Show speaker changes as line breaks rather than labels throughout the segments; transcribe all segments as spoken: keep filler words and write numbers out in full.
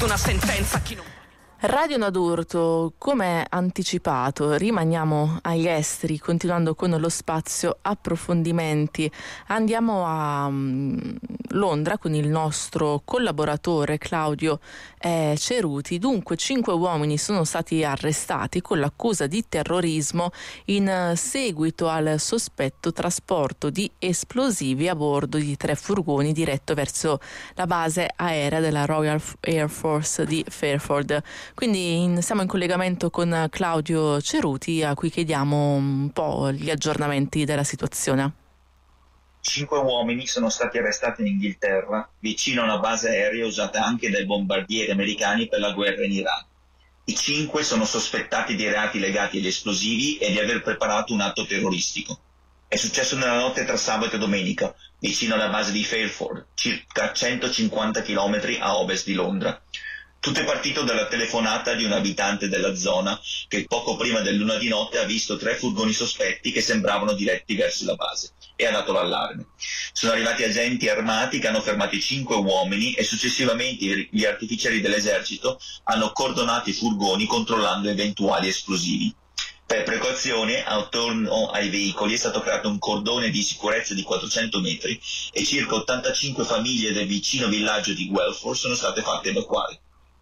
Una sentenza a chi non...
Radio Nadurto, come anticipato, rimaniamo agli esteri, continuando con lo spazio approfondimenti. Andiamo a um, Londra con il nostro collaboratore Claudio eh, Ceruti. Dunque, cinque uomini sono stati arrestati con l'accusa di terrorismo in seguito al sospetto trasporto di esplosivi a bordo di tre furgoni diretto verso la base aerea della Royal Air Force di Fairford. Quindi in, siamo in collegamento con Claudio Ceruti, a cui chiediamo un po' gli aggiornamenti della situazione.
Cinque uomini sono stati arrestati in Inghilterra, vicino a una base aerea usata anche dai bombardieri americani per la guerra in Iran. I cinque sono sospettati di reati legati agli esplosivi e di aver preparato un atto terroristico. È successo nella notte tra sabato e domenica, vicino alla base di Fairford, circa centocinquanta chilometri a ovest di Londra. Tutto è partito dalla telefonata di un abitante della zona che poco prima dell'una di notte ha visto tre furgoni sospetti che sembravano diretti verso la base e ha dato l'allarme. Sono arrivati agenti armati che hanno fermato i cinque uomini e successivamente gli artificieri dell'esercito hanno cordonato i furgoni controllando eventuali esplosivi. Per precauzione, attorno ai veicoli è stato creato un cordone di sicurezza di quattrocento metri e circa ottantacinque famiglie del vicino villaggio di Welford sono state fatte evacuare.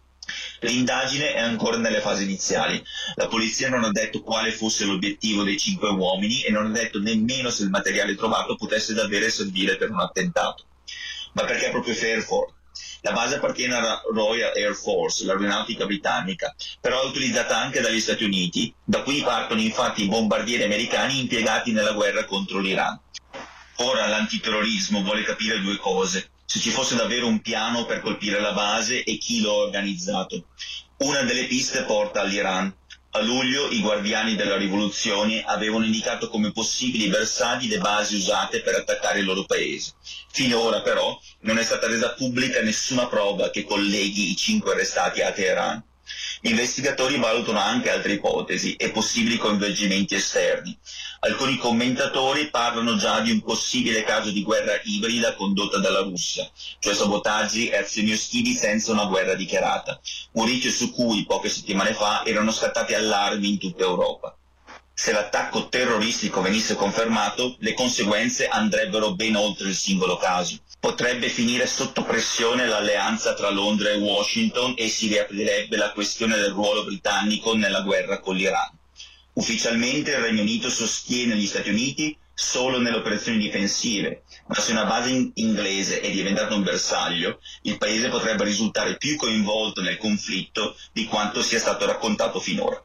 L'indagine è ancora nelle fasi iniziali. La polizia non ha detto quale fosse l'obiettivo dei cinque uomini e non ha detto nemmeno se il materiale trovato potesse davvero servire per un attentato. Ma perché proprio Fairford? La base appartiene alla Royal Air Force, l'aeronautica britannica, però è utilizzata anche dagli Stati Uniti. Da qui partono infatti i bombardieri americani impiegati nella guerra contro l'Iran. Ora l'antiterrorismo vuole capire due cose: se ci fosse davvero un piano per colpire la base e chi lo ha organizzato. Una delle piste porta all'Iran. A luglio i guardiani della rivoluzione avevano indicato come possibili bersagli le basi usate per attaccare il loro paese. Finora però non è stata resa pubblica nessuna prova che colleghi i cinque arrestati a Teheran. Gli investigatori valutano anche altre ipotesi e possibili coinvolgimenti esterni. Alcuni commentatori parlano già di un possibile caso di guerra ibrida condotta dalla Russia, cioè sabotaggi e azioni ostili senza una guerra dichiarata, un rischio su cui poche settimane fa erano scattati allarmi in tutta Europa. Se l'attacco terroristico venisse confermato, le conseguenze andrebbero ben oltre il singolo caso. Potrebbe finire sotto pressione l'alleanza tra Londra e Washington e si riaprirebbe la questione del ruolo britannico nella guerra con l'Iran. Ufficialmente il Regno Unito sostiene gli Stati Uniti solo nelle operazioni difensive, ma se una base in- inglese è diventata un bersaglio, il paese potrebbe risultare più coinvolto nel conflitto di quanto sia stato raccontato finora.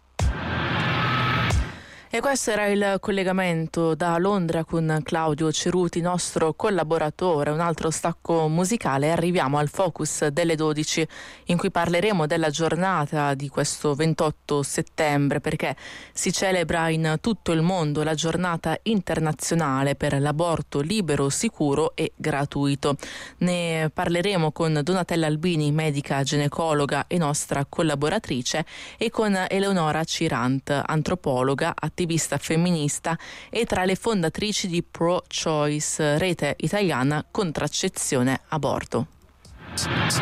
E questo era il collegamento da Londra con Claudio Ceruti, nostro collaboratore. Un altro stacco musicale. Arriviamo al Focus delle dodici, in cui parleremo della giornata di questo ventotto settembre, perché si celebra in tutto il mondo la giornata internazionale per l'aborto libero, sicuro e gratuito. Ne parleremo con Donatella Albini, medica ginecologa e nostra collaboratrice, e con Eleonora Cirant, antropologa, attivista femminista e tra le fondatrici di Pro Choice, rete italiana contraccezione aborto.